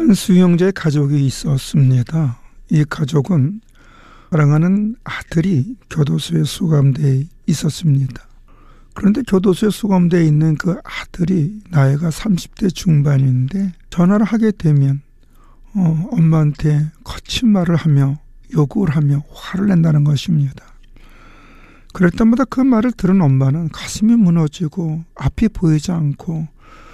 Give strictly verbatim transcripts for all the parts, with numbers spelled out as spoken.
한 수용자의 가족이 있었습니다. 이 가족은 사랑하는 아들이 교도소에 수감되어 있었습니다. 그런데 교도소에 수감되어 있는 그 아들이 나이가 삼십 대 중반인데 전화를 하게 되면 어, 엄마한테 거친 말을 하며 요구를 하며 화를 낸다는 것입니다. 그럴 때마다 그 말을 들은 엄마는 가슴이 무너지고 앞이 보이지 않고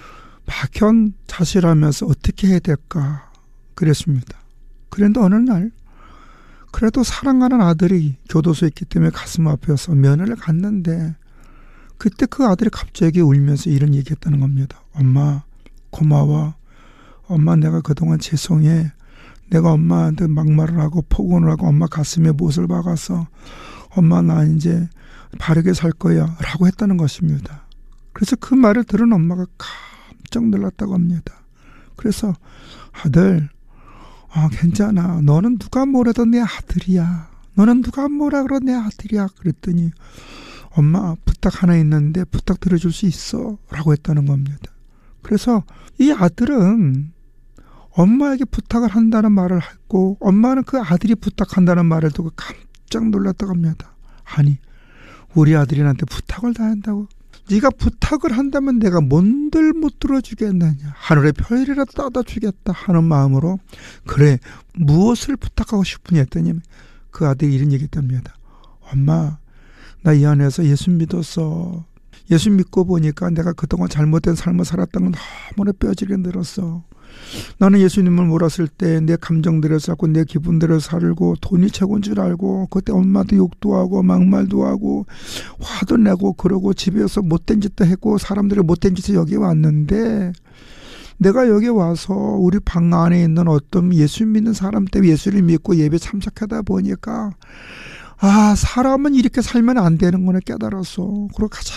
막연자실하면서 어떻게 해야 될까 그랬습니다. 그런데 어느 날 그래도 사랑하는 아들이 교도소에 있기 때문에 가슴 아파서 면회를 갔는데 그때 그 아들이 갑자기 울면서 이런 얘기했다는 겁니다. 엄마 고마워. 엄마 내가 그동안 죄송해. 내가 엄마한테 막말을 하고 폭언을 하고 엄마 가슴에 못을 박아서 엄마 나 이제 바르게 살 거야 라고 했다는 것입니다. 그래서 그 말을 들은 엄마가 깜짝 놀랐다고 합니다. 그래서 아들 아, 괜찮아. 너는 누가 뭐래도 내 아들이야. 너는 누가 뭐라 그러 내 아들이야. 그랬더니 엄마 부탁 하나 있는데 부탁 들어줄 수 있어 라고 했다는 겁니다. 그래서 이 아들은 엄마에게 부탁을 한다는 말을 했고 엄마는 그 아들이 부탁한다는 말을 듣고 깜짝 놀랐다고 합니다. 아니 우리 아들이 나한테 부탁을 다 한다고? 네가 부탁을 한다면 내가 뭔들 못 들어주겠느냐. 하늘의 별이라도 따다 주겠다 하는 마음으로 그래 무엇을 부탁하고 싶으냐 했더니 그 아들이 이런 얘기했답니다. 엄마 나 이 안에서 예수 믿었어. 예수 믿고 보니까 내가 그동안 잘못된 삶을 살았던 건 너무나 뼈저리게 늘었어. 나는 예수님을 몰았을 때 내 감정대로 살고 내 기분대로 살고 돈이 최고인 줄 알고 그때 엄마도 욕도 하고 막말도 하고 화도 내고 그러고 집에서 못된 짓도 했고 사람들이 못된 짓을 여기 왔는데 내가 여기 와서 우리 방 안에 있는 어떤 예수 믿는 사람 때문에 예수를 믿고 예배 참석하다 보니까 아 사람은 이렇게 살면 안 되는구나 깨달았어. 그리고 가장